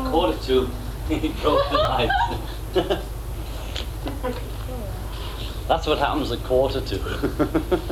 2:15, he broke the lights. That's what happens at 1:45.